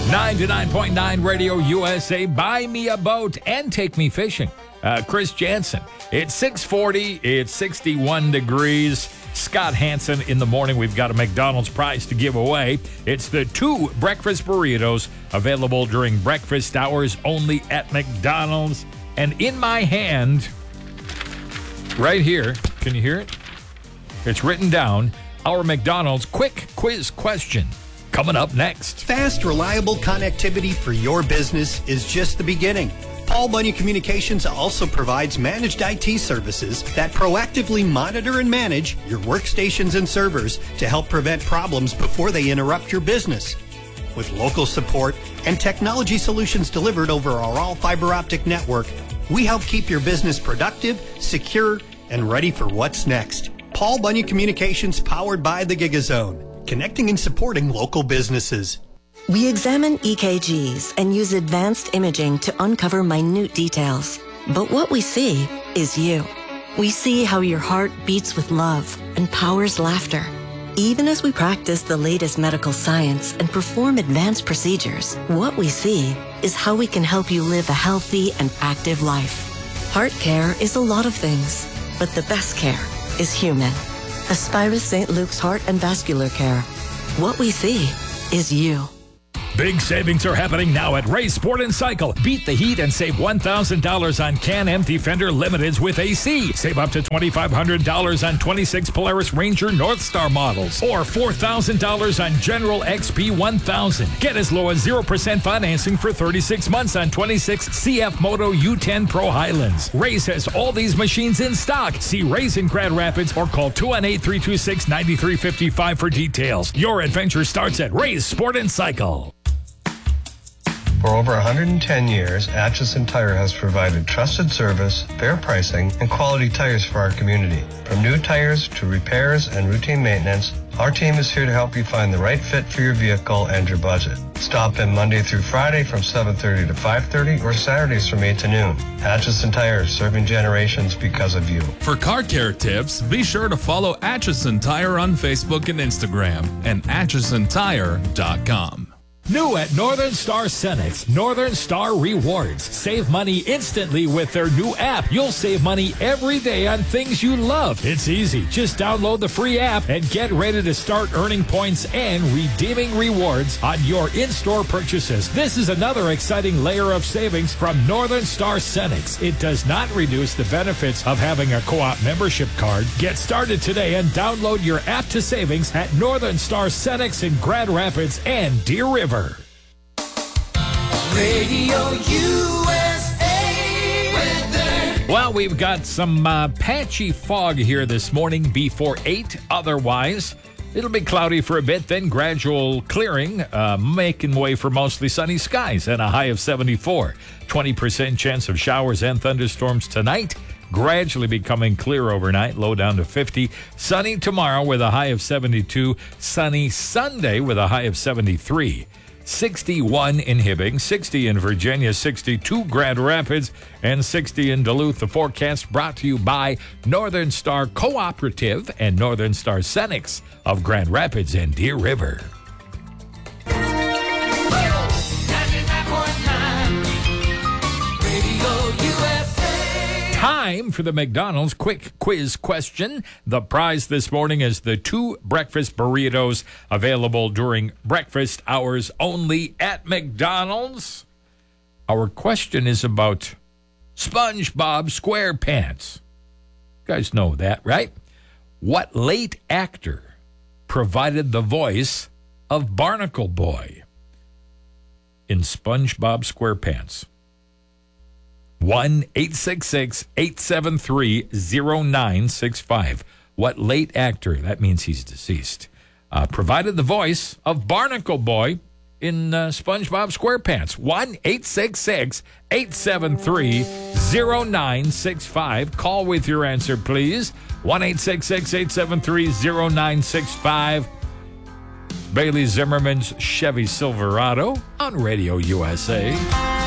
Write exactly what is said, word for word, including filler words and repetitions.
ninety-nine point nine Radio U S A. Buy me a boat and take me fishing. Uh, Chris Jansen. It's six forty. It's sixty-one degrees. Scott Hansen in the morning. We've got a McDonald's prize to give away. It's the two breakfast burritos available during breakfast hours only at McDonald's. And in my hand, right here, can you hear it? It's written down, our McDonald's quick quiz question. Coming up next. Fast, reliable connectivity for your business is just the beginning. Paul Bunyan Communications also provides managed I T services that proactively monitor and manage your workstations and servers to help prevent problems before they interrupt your business. With local support and technology solutions delivered over our all fiber optic network, we help keep your business productive, secure, and ready for what's next. Paul Bunyan Communications, powered by the GigaZone, connecting and supporting local businesses. We examine E K Gs and use advanced imaging to uncover minute details. But what we see is you. We see how your heart beats with love and powers laughter. Even as we practice the latest medical science and perform advanced procedures, what we see is how we can help you live a healthy and active life. Heart care is a lot of things, but the best care is human. Aspirus Saint Luke's Heart and Vascular Care. What we see is you. Big savings are happening now at Ray's Sport and Cycle. Beat the heat and save one thousand dollars on Can-Am Defender Limiteds with A C. Save up to twenty-five hundred dollars on twenty-six Polaris Ranger North Star models. Or four thousand dollars on General X P one thousand. Get as low as zero percent financing for thirty-six months on twenty-six C F Moto U ten Pro Highlands. Ray's has all these machines in stock. See Ray's in Grand Rapids or call two one eight, three two six, nine three five five for details. Your adventure starts at Ray's Sport and Cycle. For over one hundred ten years, Atchison Tire has provided trusted service, fair pricing, and quality tires for our community. From new tires to repairs and routine maintenance, our team is here to help you find the right fit for your vehicle and your budget. Stop in Monday through Friday from seven thirty to five thirty or Saturdays from eight to noon. Atchison Tire, serving generations because of you. For car care tips, be sure to follow Atchison Tire on Facebook and Instagram and atchison tire dot com. New at Northern Star Cenex, Northern Star Rewards. Save money instantly with their new app. You'll save money every day on things you love. It's easy. Just download the free app and get ready to start earning points and redeeming rewards on your in-store purchases. This is another exciting layer of savings from Northern Star Cenex. It does not reduce the benefits of having a co-op membership card. Get started today and download your app to savings at Northern Star Cenex in Grand Rapids and Deer River. Radio U S A weather. Well, we've got some uh, patchy fog here this morning before eight. Otherwise, it'll be cloudy for a bit, then gradual clearing, uh, making way for mostly sunny skies and a high of seventy-four. twenty percent chance of showers and thunderstorms tonight. Gradually becoming clear overnight, low down to fifty. Sunny tomorrow with a high of seventy-two. Sunny Sunday with a high of seventy-three. sixty-one in Hibbing, sixty in Virginia, sixty-two Grand Rapids, and sixty in Duluth. The forecast brought to you by Northern Star Cooperative and Northern Star Cenex of Grand Rapids and Deer River. Time for the McDonald's quick quiz question. The prize this morning is the two breakfast burritos available during breakfast hours only at McDonald's. Our question is about SpongeBob SquarePants. You guys know that, right? What late actor provided the voice of Barnacle Boy in SpongeBob SquarePants? one eight six six, eight seven three, zero nine six five. What late actor, that means he's deceased, uh, provided the voice of Barnacle Boy in uh, SpongeBob SquarePants? one eight six six, eight seven three, zero nine six five. Call with your answer, please. one eight six six, eight seven three, zero nine six five. Bailey Zimmerman's Chevy Silverado on Radio U S A.